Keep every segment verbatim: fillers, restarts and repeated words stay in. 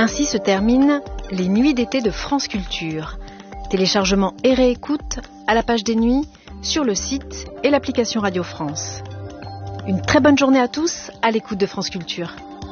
Ainsi se terminent les nuits d'été de France Culture. Téléchargement et réécoute à la page des nuits, sur le site et l'application Radio France. Une très bonne journée à tous à l'écoute de France Culture.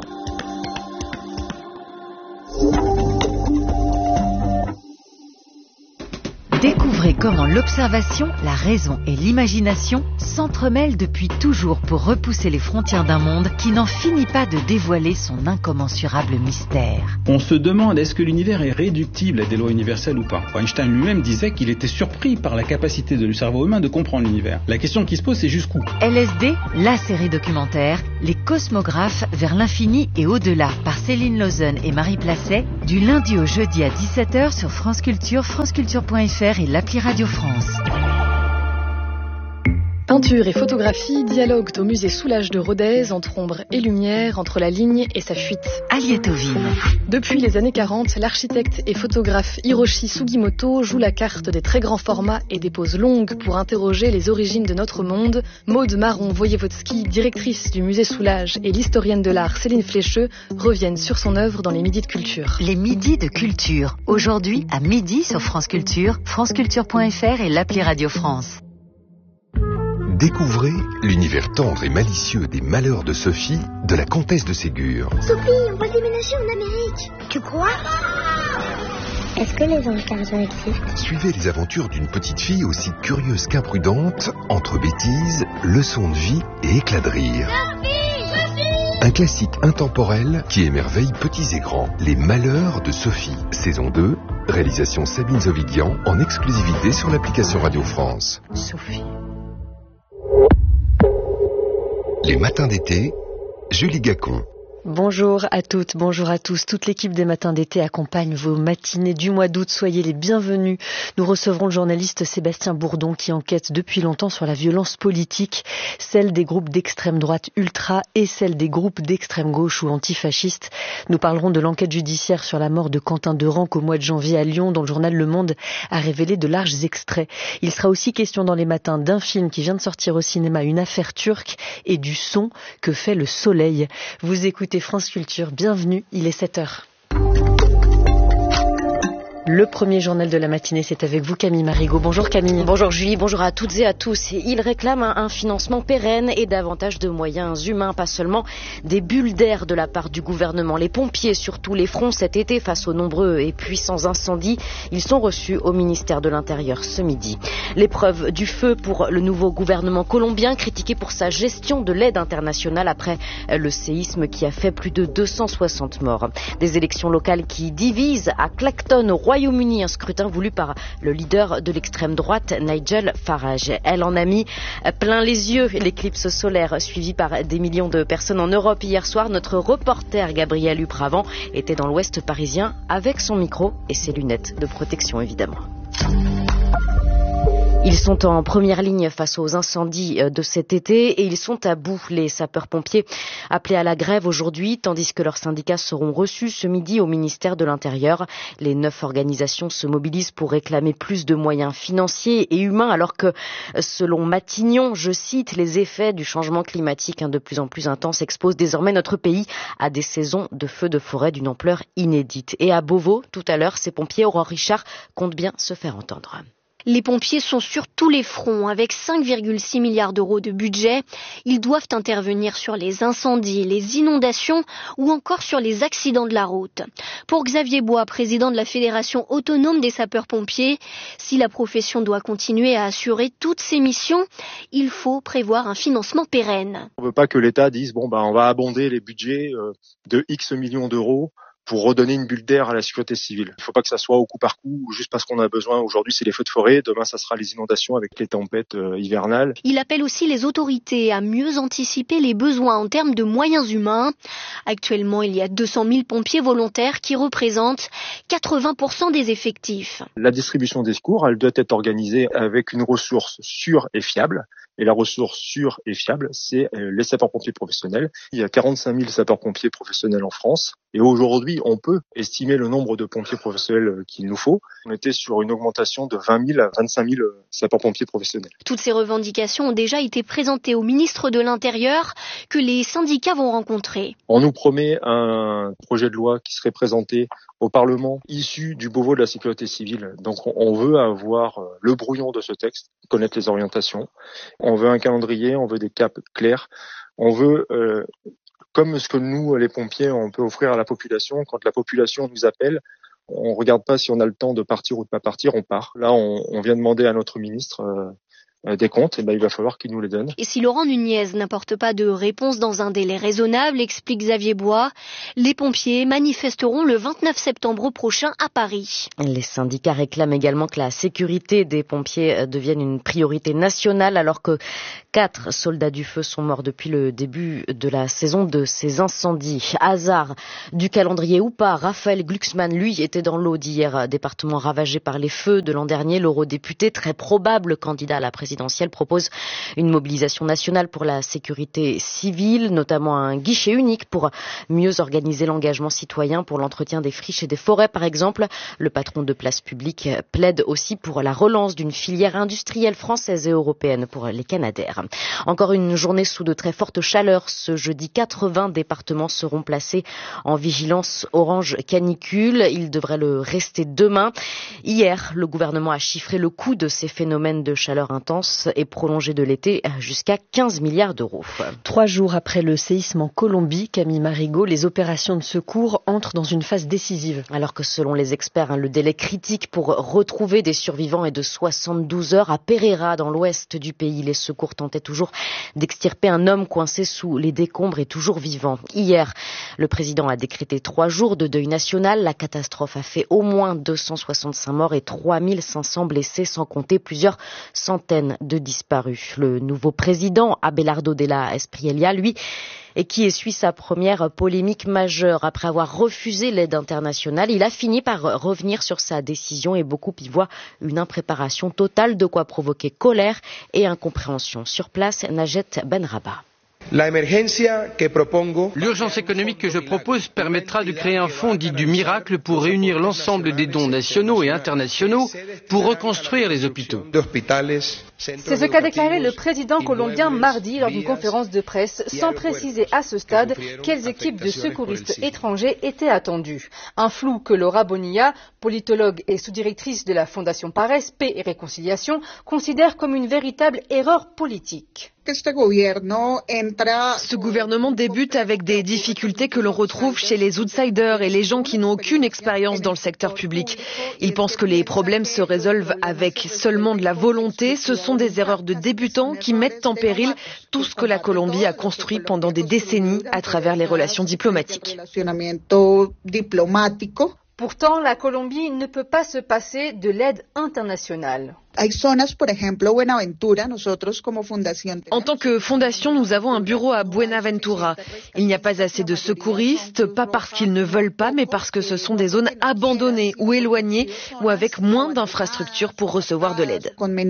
Découvrez comment l'observation, la raison et l'imagination s'entremêlent depuis toujours pour repousser les frontières d'un monde qui n'en finit pas de dévoiler son incommensurable mystère. On se demande, est-ce que l'univers est réductible à des lois universelles ou pas ? Einstein lui-même disait qu'il était surpris par la capacité de le cerveau humain de comprendre l'univers. La question qui se pose, c'est jusqu'où ? L S D, la série documentaire, Les cosmographes vers l'infini et au-delà, par Céline Lausanne et Marie Placet, du lundi au jeudi à dix-sept heures sur France Culture, franceculture point f r et l'appli Radio France. Peinture et photographie dialoguent au musée Soulages de Rodez entre ombre et lumière, entre la ligne et sa fuite. Aliette Ovine. Depuis les années quarante, l'architecte et photographe Hiroshi Sugimoto joue la carte des très grands formats et des poses longues pour interroger les origines de notre monde. Maude Marron-Voyevodsky, directrice du musée Soulages, et l'historienne de l'art Céline Flécheux reviennent sur son œuvre dans les Midis de Culture. Les Midis de Culture. Aujourd'hui, à midi sur France Culture, franceculture point f r et l'appli Radio France. Découvrez l'univers tendre et malicieux des malheurs de Sophie, de la comtesse de Ségur. Sophie, on va déménager en Amérique. Tu crois ? Est-ce que les anges gardiens existent ? Suivez les aventures d'une petite fille aussi curieuse qu'imprudente, entre bêtises, leçons de vie et éclats de rire. Sophie, Sophie ! Un classique intemporel qui émerveille petits et grands. Les malheurs de Sophie, saison deux, réalisation Sabine Zovidian, en exclusivité sur l'application Radio France. Sophie. Les matins d'été, Julie Gacon. Bonjour à toutes, bonjour à tous. Toute l'équipe des Matins d'été accompagne vos matinées du mois d'août. Soyez les bienvenus. Nous recevrons le journaliste Sébastien Bourdon qui enquête depuis longtemps sur la violence politique, celle des groupes d'extrême droite ultra et celle des groupes d'extrême gauche ou antifascistes. Nous parlerons de l'enquête judiciaire sur la mort de Quentin Derenc au mois de janvier à Lyon, dont le journal Le Monde a révélé de larges extraits. Il sera aussi question dans les matins d'un film qui vient de sortir au cinéma, Une affaire turque, et du son que fait le soleil. Vous écoutez France Culture, bienvenue, il est sept heures. Le premier journal de la matinée, c'est avec vous Camille Marigot. Bonjour Camille. Bonjour Julie, bonjour à toutes et à tous. Ils réclament un financement pérenne et davantage de moyens humains, pas seulement des bulles d'air de la part du gouvernement. Les pompiers sur tous les fronts cet été face aux nombreux et puissants incendies, ils sont reçus au ministère de l'Intérieur ce midi. L'épreuve du feu pour le nouveau gouvernement colombien, critiqué pour sa gestion de l'aide internationale après le séisme qui a fait plus de deux cent soixante morts. Des élections locales qui divisent à Clacton au Royaume-Uni, un scrutin voulu par le leader de l'extrême droite, Nigel Farage. Elle en a mis plein les yeux, l'éclipse solaire suivie par des millions de personnes en Europe hier soir. Notre reporter Gabriel Upravant était dans l'ouest parisien avec son micro et ses lunettes de protection évidemment. Ils sont en première ligne face aux incendies de cet été et ils sont à bout. Les sapeurs-pompiers appelés à la grève aujourd'hui, tandis que leurs syndicats seront reçus ce midi au ministère de l'Intérieur. Les neuf organisations se mobilisent pour réclamer plus de moyens financiers et humains, alors que, selon Matignon, je cite, les effets du changement climatique de plus en plus intense exposent désormais notre pays à des saisons de feux de forêt d'une ampleur inédite. Et à Beauvau, tout à l'heure, ces pompiers, Aurore Richard, comptent bien se faire entendre. Les pompiers sont sur tous les fronts. Avec cinq virgule six milliards d'euros de budget, ils doivent intervenir sur les incendies, les inondations ou encore sur les accidents de la route. Pour Xavier Bois, président de la Fédération autonome des sapeurs-pompiers, si la profession doit continuer à assurer toutes ses missions, il faut prévoir un financement pérenne. On ne veut pas que l'État dise bon ben on va abonder les budgets de X millions d'euros pour redonner une bulle d'air à la sécurité civile. Il ne faut pas que ça soit au coup par coup, juste parce qu'on a besoin. Aujourd'hui, c'est les feux de forêt. Demain, ça sera les inondations avec les tempêtes euh, hivernales. Il appelle aussi les autorités à mieux anticiper les besoins en termes de moyens humains. Actuellement, il y a deux cent mille pompiers volontaires qui représentent quatre-vingts pour cent des effectifs. La distribution des secours, elle doit être organisée avec une ressource sûre et fiable. Et la ressource sûre et fiable, c'est les sapeurs-pompiers professionnels. Il y a quarante-cinq mille sapeurs-pompiers professionnels en France. Et aujourd'hui, on peut estimer le nombre de pompiers professionnels qu'il nous faut. On était sur une augmentation de vingt mille à vingt-cinq mille sapeurs-pompiers professionnels. Toutes ces revendications ont déjà été présentées au ministre de l'Intérieur que les syndicats vont rencontrer. On nous promet un projet de loi qui serait présenté au Parlement issu du Beauvau de la sécurité civile. Donc on veut avoir le brouillon de ce texte, connaître les orientations. On veut un calendrier, on veut des caps clairs. On veut, euh, comme ce que nous, les pompiers, on peut offrir à la population, quand la population nous appelle, on regarde pas si on a le temps de partir ou de pas partir, on part. Là, on, on vient demander à notre ministre euh, des comptes, et ben il va falloir qu'il nous les donne. Et si Laurent Nunez n'apporte pas de réponse dans un délai raisonnable, explique Xavier Bois, les pompiers manifesteront le vingt-neuf septembre prochain à Paris. Les syndicats réclament également que la sécurité des pompiers devienne une priorité nationale, alors que quatre soldats du feu sont morts depuis le début de la saison de ces incendies. Hasard du calendrier ou pas, Raphaël Glucksmann, lui, était dans l'Aude hier, département ravagé par les feux de l'an dernier. L'eurodéputé, très probable candidat à la présidentielle, propose une mobilisation nationale pour la sécurité civile, notamment un guichet unique pour mieux organiser l'engagement citoyen pour l'entretien des friches et des forêts, par exemple. Le patron de Place Publique plaide aussi pour la relance d'une filière industrielle française et européenne pour les Canadair. Encore une journée sous de très fortes chaleurs. Ce jeudi, quatre-vingts départements seront placés en vigilance orange canicule. Ils devraient le rester demain. Hier, le gouvernement a chiffré le coût de ces phénomènes de chaleur intense et prolongé de l'été jusqu'à quinze milliards d'euros. Trois jours après le séisme en Colombie, Camille Marigot, les opérations de secours entrent dans une phase décisive. Alors que selon les experts, le délai critique pour retrouver des survivants est de soixante-douze heures. À Pereira, dans l'ouest du pays, les secours tentaient toujours d'extirper un homme coincé sous les décombres et toujours vivant. Hier, le président a décrété trois jours de deuil national. La catastrophe a fait au moins deux cent soixante-cinq morts et trois mille cinq cents blessés, sans compter plusieurs centaines de disparus. Le nouveau président, Abelardo Della Espriella, lui, et qui essuie sa première polémique majeure après avoir refusé l'aide internationale. Il a fini par revenir sur sa décision et beaucoup y voient une impréparation totale, de quoi provoquer colère et incompréhension. Sur place, Najet Benraba. L'urgence économique que je propose permettra de créer un fonds dit du miracle pour réunir l'ensemble des dons nationaux et internationaux pour reconstruire les hôpitaux. C'est ce qu'a déclaré le président colombien mardi lors d'une conférence de presse, sans préciser à ce stade quelles équipes de secouristes étrangers étaient attendues. Un flou que Laura Bonilla, politologue et sous-directrice de la Fondation Pares, Paix et Réconciliation, considère comme une véritable erreur politique. Ce gouvernement débute avec des difficultés que l'on retrouve chez les outsiders et les gens qui n'ont aucune expérience dans le secteur public. Ils pensent que les problèmes se résolvent avec seulement de la volonté. Ce sont des erreurs de débutants qui mettent en péril tout ce que la Colombie a construit pendant des décennies à travers les relations diplomatiques. Pourtant, la Colombie ne peut pas se passer de l'aide internationale. En tant que fondation, nous avons un bureau à Buenaventura. Il n'y a pas assez de secouristes, pas parce qu'ils ne veulent pas, mais parce que ce sont des zones abandonnées ou éloignées ou avec moins d'infrastructures pour recevoir de l'aide.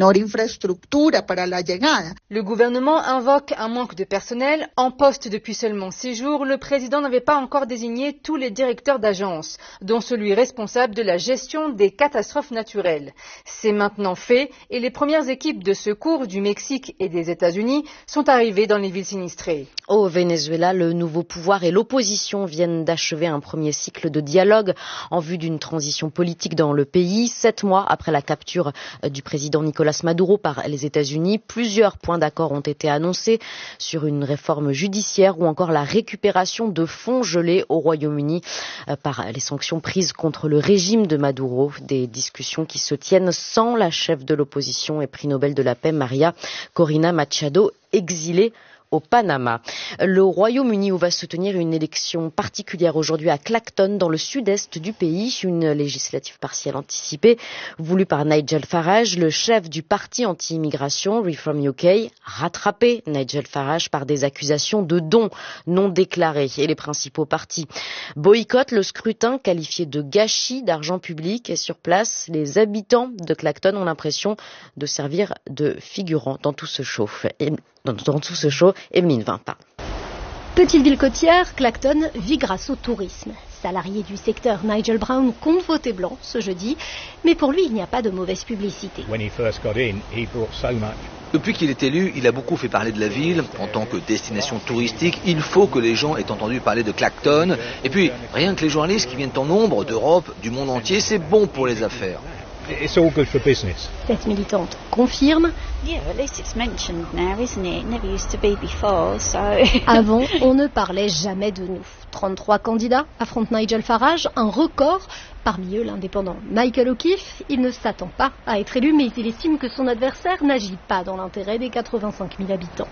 Le gouvernement invoque un manque de personnel. En poste depuis seulement six jours, le président n'avait pas encore désigné tous les directeurs d'agences, dont celui responsable de la gestion des catastrophes naturelles. C'est maintenant fait. Et les premières équipes de secours du Mexique et des États-Unis sont arrivées dans les villes sinistrées. Au Venezuela, le nouveau pouvoir et l'opposition viennent d'achever un premier cycle de dialogue en vue d'une transition politique dans le pays. Sept mois après la capture du président Nicolás Maduro par les États-Unis, plusieurs points d'accord ont été annoncés sur une réforme judiciaire ou encore la récupération de fonds gelés au Royaume-Uni par les sanctions prises contre le régime de Maduro. Des discussions qui se tiennent sans la chef de l'opposition et prix Nobel de la paix Maria Corina Machado, exilée au Panama. Le Royaume-Uni où va se tenir une élection particulière aujourd'hui à Clacton, dans le sud-est du pays, une législative partielle anticipée voulue par Nigel Farage, le chef du parti anti-immigration Reform U K, rattrapé Nigel Farage par des accusations de dons non déclarés. Et les principaux partis boycottent le scrutin qualifié de gâchis d'argent public. Et sur place, les habitants de Clacton ont l'impression de servir de figurants dans tout ce show. Et dans tout ce show, Evelyne Vimpin. Petite ville côtière, Clacton vit grâce au tourisme. Salarié du secteur, Nigel Brown compte voter blanc ce jeudi, mais pour lui, il n'y a pas de mauvaise publicité. Depuis qu'il est élu, il a beaucoup fait parler de la ville. En tant que destination touristique, il faut que les gens aient entendu parler de Clacton. Et puis, rien que les journalistes qui viennent en nombre d'Europe, du monde entier, c'est bon pour les affaires. It's all good for business. Cette militante confirme. Avant, on ne parlait jamais de nous. trente-trois candidats affrontent Nigel Farage, un record. Parmi eux, l'indépendant Michael O'Keefe. Il ne s'attend pas à être élu, mais il estime que son adversaire n'agit pas dans l'intérêt des quatre-vingt-cinq mille habitants.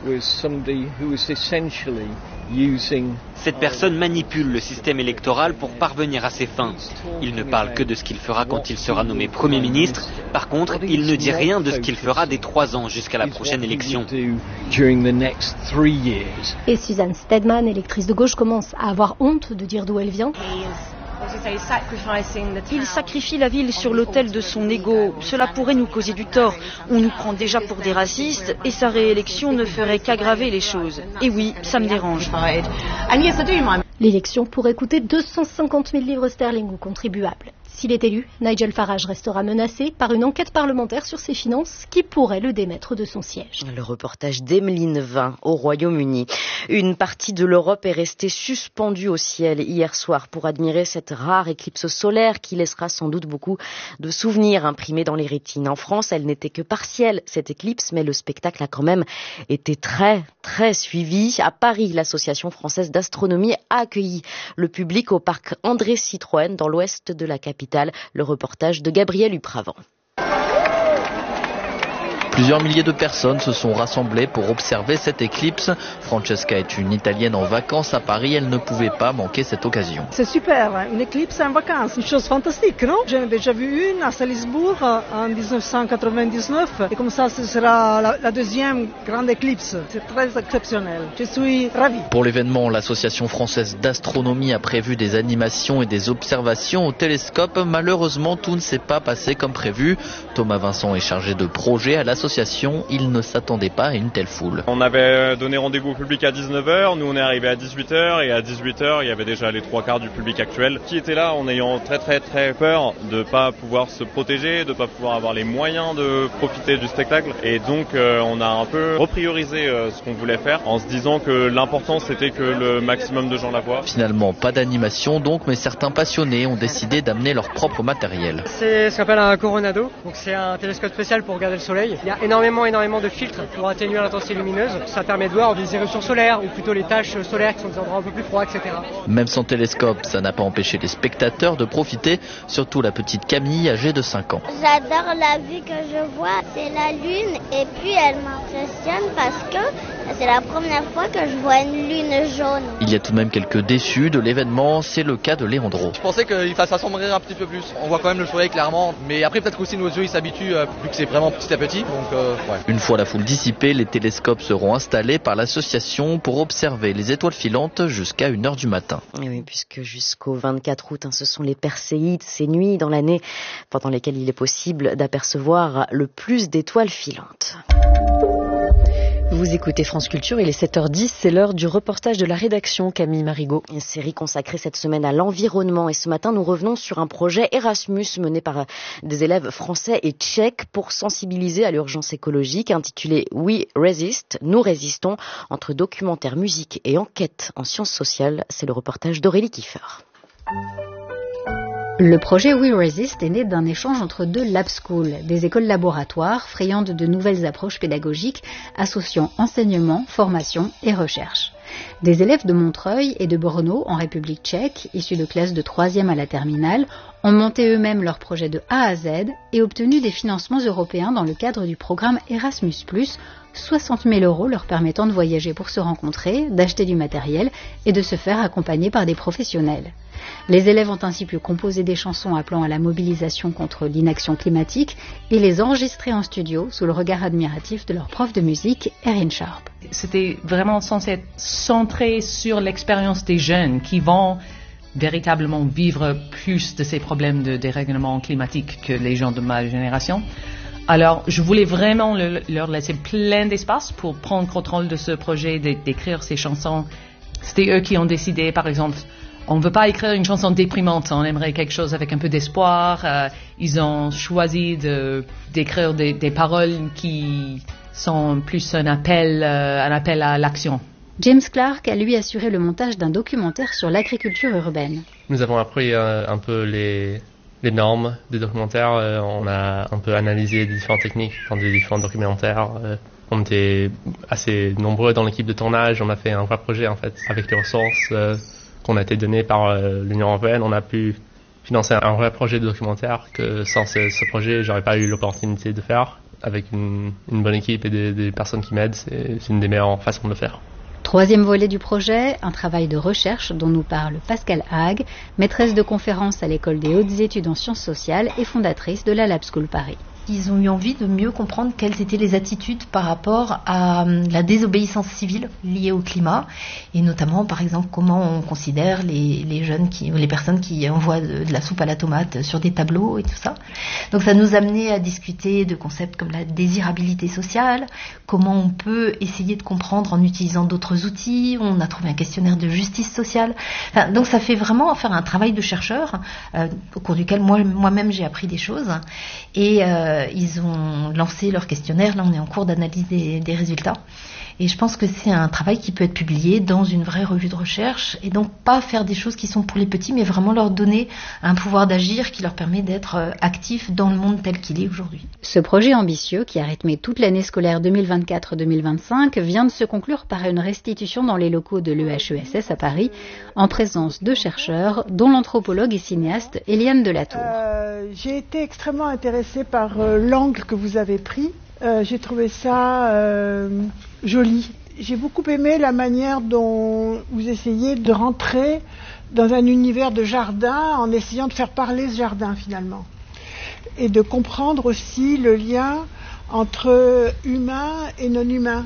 Cette personne manipule le système électoral pour parvenir à ses fins. Il ne parle que de ce qu'il fera quand il sera nommé Premier ministre. Par contre, il ne dit rien de ce qu'il fera des trois ans jusqu'à la prochaine élection. Et Suzanne Stedman, électrice de gauche, commence à avoir honte de dire d'où elle vient. Il sacrifie la ville sur l'autel de son ego. Cela pourrait nous causer du tort. On nous prend déjà pour des racistes et sa réélection ne ferait qu'aggraver les choses. Et oui, ça me dérange. L'élection pourrait coûter deux cent cinquante mille livres sterling aux contribuables. S'il est élu, Nigel Farage restera menacé par une enquête parlementaire sur ses finances qui pourrait le démettre de son siège. Le reportage d'Emeline Vin au Royaume-Uni. Une partie de l'Europe est restée suspendue au ciel hier soir pour admirer cette rare éclipse solaire qui laissera sans doute beaucoup de souvenirs imprimés dans les rétines. En France, elle n'était que partielle, cette éclipse, mais le spectacle a quand même été très, très suivi. À Paris, l'Association française d'astronomie a accueilli le public au parc André Citroën dans l'ouest de la capitale. Le reportage de Gabriel Upravant. Plusieurs milliers de personnes se sont rassemblées pour observer cette éclipse. Francesca est une Italienne en vacances à Paris. Elle ne pouvait pas manquer cette occasion. C'est super, une éclipse en vacances, une chose fantastique, non? J'en ai déjà vu une à Salzbourg en dix-neuf cent quatre-vingt-dix-neuf et comme ça ce sera la, la deuxième grande éclipse. C'est très exceptionnel. Je suis ravie. Pour l'événement, l'Association française d'astronomie a prévu des animations et des observations au télescope. Malheureusement, tout ne s'est pas passé comme prévu. Thomas Vincent est chargé de projet à l'association. Il ne s'attendait pas à une telle foule. On avait donné rendez-vous au public à dix-neuf heures, nous on est arrivé à dix-huit heures et à dix-huit heures il y avait déjà les trois quarts du public actuel qui était là en ayant très très très peur de ne pas pouvoir se protéger, de ne pas pouvoir avoir les moyens de profiter du spectacle et donc euh, on a un peu repriorisé euh, ce qu'on voulait faire en se disant que l'important c'était que le maximum de gens la voient. Finalement pas d'animation donc, mais certains passionnés ont décidé d'amener leur propre matériel. C'est ce qu'on appelle un Coronado, donc c'est un télescope spécial pour regarder le soleil. Il y a énormément, énormément de filtres pour atténuer l'intensité lumineuse. Ça permet de voir des éruptions solaires ou plutôt les taches solaires qui sont des endroits un peu plus froids, et cetera. Même sans télescope, ça n'a pas empêché les spectateurs de profiter, surtout la petite Camille âgée de cinq ans. J'adore la vue que je vois, c'est la lune et puis elle m'impressionne parce que c'est la première fois que je vois une lune jaune. Il y a tout de même quelques déçus de l'événement, c'est le cas de Léandro. Je pensais qu'il fasse s'assombrir un petit peu plus. On voit quand même le soleil clairement, mais après peut-être qu'aussi nos yeux ils s'habituent euh, vu que c'est vraiment petit à petit. Donc, euh, ouais. Une fois la foule dissipée, les télescopes seront installés par l'association pour observer les étoiles filantes jusqu'à une heure du matin. Et oui, puisque jusqu'au vingt-quatre août, hein, ce sont les Perséides, ces nuits dans l'année pendant lesquelles il est possible d'apercevoir le plus d'étoiles filantes. Vous écoutez France Culture, il est sept heures dix, c'est l'heure du reportage de la rédaction Camille Marigot. Une série consacrée cette semaine à l'environnement et ce matin nous revenons sur un projet Erasmus mené par des élèves français et tchèques pour sensibiliser à l'urgence écologique intitulé We Resist, nous résistons, entre documentaire, musique et enquête en sciences sociales. C'est le reportage d'Aurélie Kiefer. Le projet We Resist est né d'un échange entre deux lab schools, des écoles laboratoires friandes de nouvelles approches pédagogiques associant enseignement, formation et recherche. Des élèves de Montreuil et de Brno, en République tchèque, issus de classes de troisième à la terminale, ont monté eux-mêmes leur projet de A à Z et obtenu des financements européens dans le cadre du programme Erasmus plus, soixante mille euros leur permettant de voyager pour se rencontrer, d'acheter du matériel et de se faire accompagner par des professionnels. Les élèves ont ainsi pu composer des chansons appelant à la mobilisation contre l'inaction climatique et les enregistrer en studio sous le regard admiratif de leur prof de musique, Erin Sharp. C'était vraiment censé être centré sur l'expérience des jeunes qui vont véritablement vivre plus de ces problèmes de dérèglement climatique que les gens de ma génération. Alors, je voulais vraiment le, leur laisser plein d'espace pour prendre contrôle de ce projet, d'écrire ces chansons C'était eux qui ont décidé, par exemple, on ne veut pas écrire une chanson déprimante, on aimerait quelque chose avec un peu d'espoir. Euh, ils ont choisi de, d'écrire des, des paroles qui sont plus un appel, euh, un appel à l'action. James Clark a lui assuré le montage d'un documentaire sur l'agriculture urbaine. Nous avons appris euh, un peu les, les normes des documentaires. Euh, on a un peu analysé les différentes techniques dans des différents documentaires. Euh, on était assez nombreux dans l'équipe de tournage. On a fait un vrai projet en fait avec les ressources euh, qu'on a été données par euh, l'Union européenne. On a pu financer un vrai projet de documentaire que sans ce, ce projet, j'aurais pas eu l'opportunité de faire. Avec une, une bonne équipe et des, des personnes qui m'aident, c'est, c'est une des meilleures façons de le faire. Troisième volet du projet, un travail de recherche dont nous parle Pascale Hague, maîtresse de conférences à l'École des hautes études en sciences sociales et fondatrice de la Lab School Paris. Ils ont eu envie de mieux comprendre quelles étaient les attitudes par rapport à la désobéissance civile liée au climat, et notamment, par exemple, comment on considère les, les jeunes, qui, les personnes qui envoient de, de la soupe à la tomate sur des tableaux et tout ça. Donc ça nous a amené à discuter de concepts comme la désirabilité sociale, comment on peut essayer de comprendre en utilisant d'autres outils. On a trouvé un questionnaire de justice sociale. Enfin, donc ça fait vraiment faire un travail de chercheur, euh, au cours duquel moi, moi-même j'ai appris des choses. Et euh, ils ont lancé leur questionnaire, là on est en cours d'analyse des, des résultats. Et je pense que c'est un travail qui peut être publié dans une vraie revue de recherche, et donc pas faire des choses qui sont pour les petits, mais vraiment leur donner un pouvoir d'agir qui leur permet d'être actifs dans le monde tel qu'il est aujourd'hui. Ce projet ambitieux, qui a rythmé toute l'année scolaire deux mille vingt-quatre deux mille vingt-cinq, vient de se conclure par une restitution dans les locaux de l'E H E S S à Paris, en présence de chercheurs, dont l'anthropologue et cinéaste Eliane Delatour. Euh, j'ai été extrêmement intéressée par euh, l'angle que vous avez pris. Euh, j'ai trouvé ça euh, joli. J'ai beaucoup aimé la manière dont vous essayez de rentrer dans un univers de jardin en essayant de faire parler ce jardin finalement. Et de comprendre aussi le lien entre humain et non humain.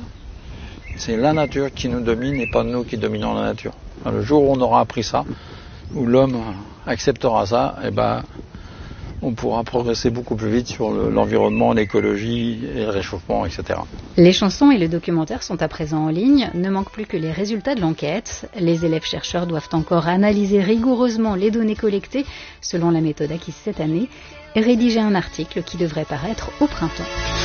C'est la nature qui nous domine et pas nous qui dominons la nature. Le jour où on aura appris ça, où l'homme acceptera ça, eh ben, on pourra progresser beaucoup plus vite sur le, l'environnement, l'écologie et le réchauffement, et cetera. Les chansons et le documentaire sont à présent en ligne. Ne manque plus que les résultats de l'enquête. Les élèves-chercheurs doivent encore analyser rigoureusement les données collectées selon la méthode acquise cette année et rédiger un article qui devrait paraître au printemps.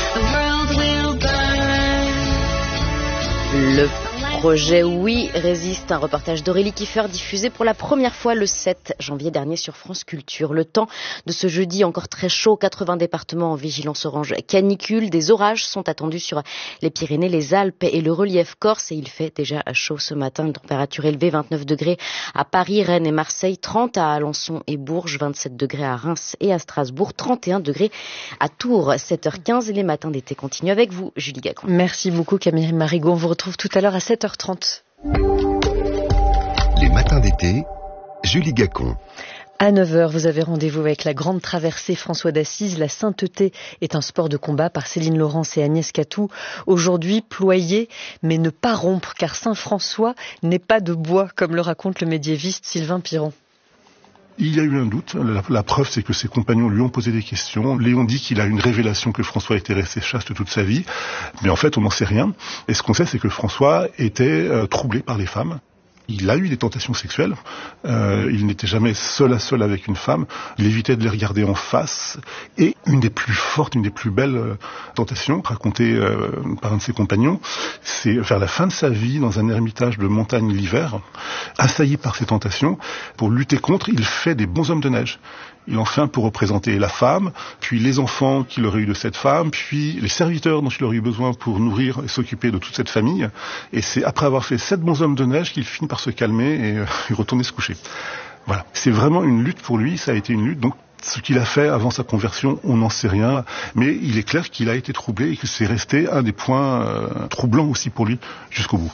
Le projet Oui résiste, un reportage d'Aurélie Kiefer diffusé pour la première fois le sept janvier dernier sur France Culture. Le temps de ce jeudi encore très chaud, quatre-vingts départements en vigilance orange canicule. Des orages sont attendus sur les Pyrénées, les Alpes et le relief corse, et il fait déjà chaud ce matin. Une température élevée, vingt-neuf degrés à Paris, Rennes et Marseille, trente à Alençon et Bourges, vingt-sept degrés à Reims et à Strasbourg, trente et un degrés à Tours. sept heures quinze, les matins d'été continuent avec vous, Julie Gacon. Merci beaucoup Camille Marigot. On vous retrouve tout à l'heure à sept heures trente. Les matins d'été, Julie Gacon. À neuf heures, vous avez rendez-vous avec la grande traversée François d'Assise. La sainteté est un sport de combat par Céline Laurence et Agnès Catou. Aujourd'hui, ployer, mais ne pas rompre, car Saint François n'est pas de bois, comme le raconte le médiéviste Sylvain Piron. Il y a eu un doute. La, la preuve, c'est que ses compagnons lui ont posé des questions. Léon dit qu'il a une révélation que François était resté chaste toute sa vie. Mais en fait, on n'en sait rien. Et ce qu'on sait, c'est que François était euh, troublé par les femmes. Il a eu des tentations sexuelles. Euh, il n'était jamais seul à seul avec une femme. Il évitait de les regarder en face. Et une des plus fortes, une des plus belles euh, tentations, racontée euh, par un de ses compagnons, c'est vers la fin de sa vie, dans un ermitage de montagne l'hiver, assailli par ces tentations, pour lutter contre, il fait des bonshommes de neige. Il en fait un pour représenter la femme, puis les enfants qu'il aurait eu de cette femme, puis les serviteurs dont il aurait eu besoin pour nourrir et s'occuper de toute cette famille. Et c'est après avoir fait sept bonshommes de neige qu'il finit par se calmer et euh, retourner se coucher. Voilà. C'est vraiment une lutte pour lui, ça a été une lutte. Donc, ce qu'il a fait avant sa conversion, on n'en sait rien. Mais il est clair qu'il a été troublé et que c'est resté un des points euh, troublants aussi pour lui jusqu'au bout.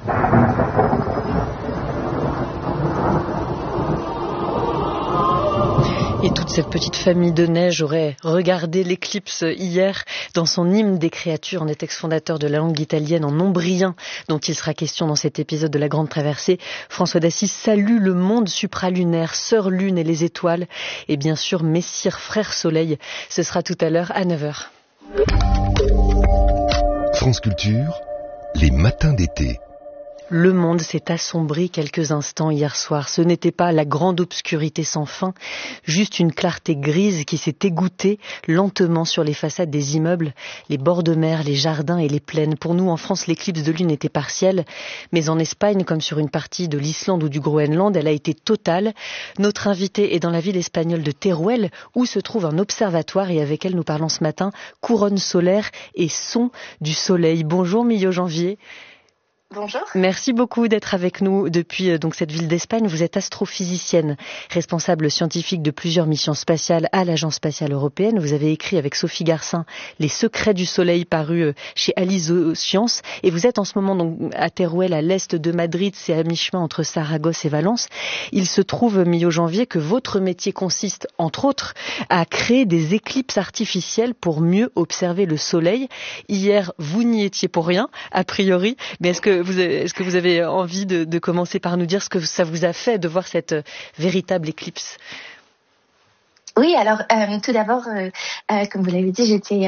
Et toute cette petite famille de neige aurait regardé l'éclipse hier. Dans son hymne des créatures, en est ex-fondateur de la langue italienne en ombrien, dont il sera question dans cet épisode de la Grande Traversée. François d'Assise salue le monde supralunaire, Sœur Lune et les étoiles, et bien sûr Messire Frère Soleil. Ce sera tout à l'heure à neuf heures. France Culture, les matins d'été. Le monde s'est assombri quelques instants hier soir. Ce n'était pas la grande obscurité sans fin, juste une clarté grise qui s'est égouttée lentement sur les façades des immeubles, les bords de mer, les jardins et les plaines. Pour nous, en France, l'éclipse de lune était partielle, mais en Espagne, comme sur une partie de l'Islande ou du Groenland, elle a été totale. Notre invitée est dans la ville espagnole de Teruel, où se trouve un observatoire, et avec elle nous parlons ce matin couronne solaire et son du soleil. Bonjour Millau Janvier. Bonjour. Merci beaucoup d'être avec nous depuis donc cette ville d'Espagne. Vous êtes astrophysicienne, responsable scientifique de plusieurs missions spatiales à l'Agence spatiale européenne. Vous avez écrit avec Sophie Garcin Les secrets du soleil, paru chez Aliso Sciences. Et vous êtes en ce moment donc à Teruel, à l'est de Madrid, c'est à mi-chemin entre Saragosse et Valence. Il se trouve, Millau Janvier, que votre métier consiste, entre autres, à créer des éclipses artificielles pour mieux observer le soleil. Hier, vous n'y étiez pour rien, a priori, mais est-ce que Vous avez, est-ce que vous avez envie de, de commencer par nous dire ce que ça vous a fait de voir cette euh, véritable éclipse ? Oui, alors euh, tout d'abord, euh, euh, comme vous l'avez dit, j'étais